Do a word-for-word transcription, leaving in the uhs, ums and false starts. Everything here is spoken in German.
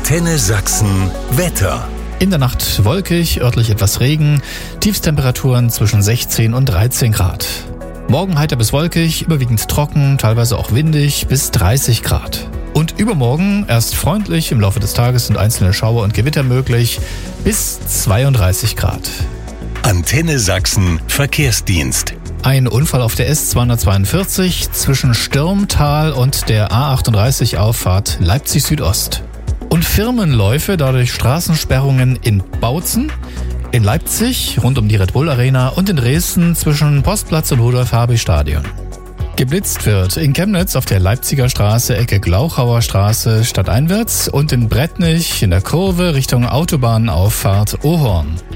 Antenne Sachsen Wetter. In der Nacht wolkig, örtlich etwas Regen, Tiefstemperaturen zwischen sechzehn und dreizehn Grad. Morgen heiter bis wolkig, überwiegend trocken, teilweise auch windig, bis dreißig Grad. Und übermorgen erst freundlich, im Laufe des Tages sind einzelne Schauer und Gewitter möglich, bis zweiunddreißig Grad. Antenne Sachsen Verkehrsdienst. Ein Unfall auf der S zweihundertzweiundvierzig zwischen Stürmtal und der A achtunddreißig Auffahrt Leipzig Südost. Und Firmenläufe, dadurch Straßensperrungen in Bautzen, in Leipzig rund um die Red Bull Arena und in Dresden zwischen Postplatz und Rudolf-Habich-Stadion. Geblitzt wird in Chemnitz auf der Leipziger Straße, Ecke Glauchauer Straße stadteinwärts und in Brettnich in der Kurve Richtung Autobahnauffahrt Ohorn.